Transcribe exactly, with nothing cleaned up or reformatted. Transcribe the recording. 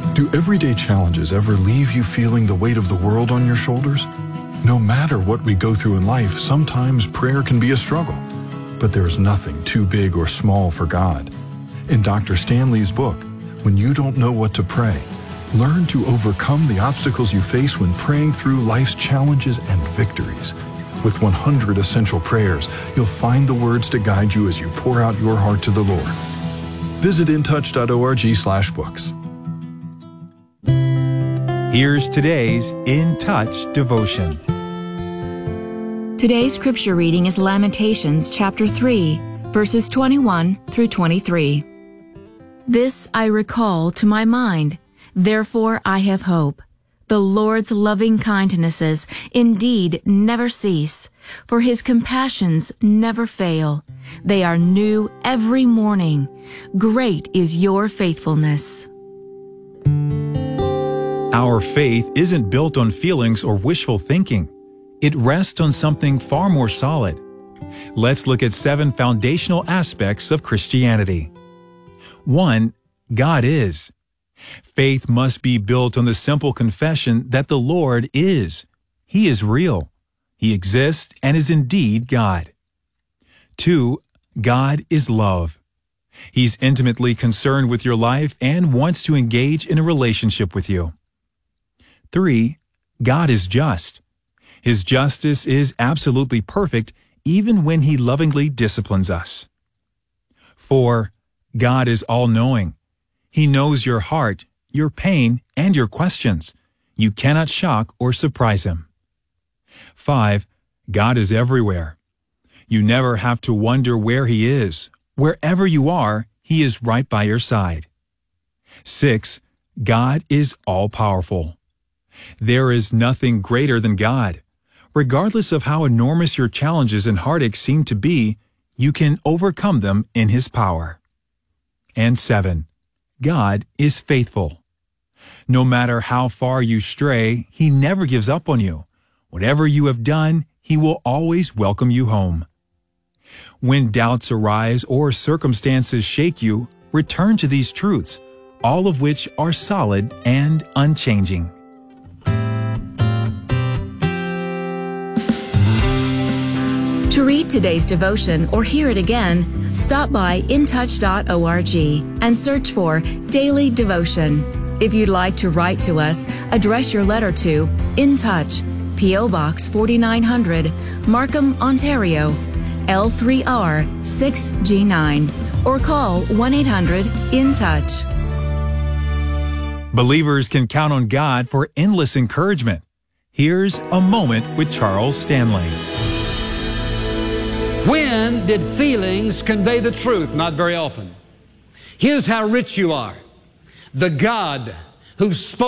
Do everyday challenges ever leave you feeling the weight of the world on your shoulders? No matter what we go through in life, sometimes prayer can be a struggle. But there is nothing too big or small for God. In Doctor Stanley's book, When You Don't Know What to Pray, learn to overcome the obstacles you face when praying through life's challenges and victories. With one hundred essential prayers, you'll find the words to guide you as you pour out your heart to the Lord. Visit intouch dot org slash books. Here's today's In Touch devotion. Today's scripture reading is Lamentations chapter three, verses twenty-one through twenty-three. This I recall to my mind, therefore I have hope. The Lord's loving kindnesses indeed never cease, for his compassions never fail. They are new every morning. Great is your faithfulness. Our faith isn't built on feelings or wishful thinking. It rests on something far more solid. Let's look at seven foundational aspects of Christianity. One, God is. Faith must be built on the simple confession that the Lord is. He is real. He exists and is indeed God. Two, God is love. He's intimately concerned with your life and wants to engage in a relationship with you. Three, God is just. His justice is absolutely perfect even when He lovingly disciplines us. Four, God is all-knowing. He knows your heart, your pain, and your questions. You cannot shock or surprise Him. Five, God is everywhere. You never have to wonder where He is. Wherever you are, He is right by your side. Six, God is all-powerful. There is nothing greater than God. Regardless of how enormous your challenges and heartaches seem to be, you can overcome them in His power. And seven, God is faithful. No matter how far you stray, He never gives up on you. Whatever you have done, He will always welcome you home. When doubts arise or circumstances shake you, return to these truths, all of which are solid and unchanging. To read today's devotion or hear it again, stop by intouch dot org and search for Daily Devotion. If you'd like to write to us, address your letter to In Touch, P O Box forty-nine hundred, Markham, Ontario, L three R six G nine, or call one eight hundred I N touch. Believers can count on God for endless encouragement. Here's a moment with Charles Stanley. When did feelings convey the truth? Not very often. Here's how rich you are. The God who spoke